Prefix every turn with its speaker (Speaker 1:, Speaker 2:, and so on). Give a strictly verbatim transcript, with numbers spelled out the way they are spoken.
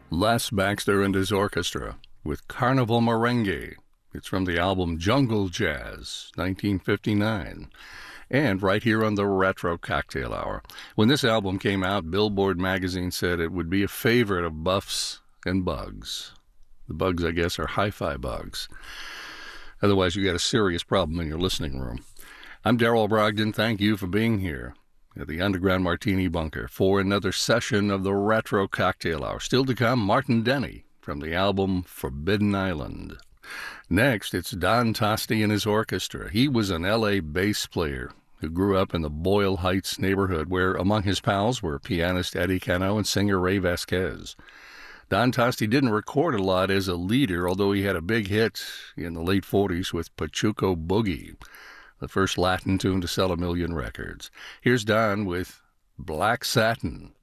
Speaker 1: Les Baxter and his orchestra with Carnival Merengue. It's from the album Jungle Jazz, nineteen fifty-nine. And right here on the Retro Cocktail Hour. When this album came out, Billboard magazine said it would be a favorite of buffs and bugs. The bugs, I guess, are hi-fi bugs. Otherwise, you got a serious problem in your listening room. I'm Darrell Brogdon. Thank you for being here at the Underground Martini Bunker for another session of the Retro Cocktail Hour. Still to come, Martin Denny from the album Forbidden Island. Next, it's Don Tosti and his orchestra. He was an L A bass player who grew up in the Boyle Heights neighborhood, where among his pals were pianist Eddie Cano and singer Ray Vasquez. Don Tosti didn't record a lot as a leader, although he had a big hit in the late forties with Pachuco Boogie, the first Latin tune to sell a million records. Here's Don with Black Satin.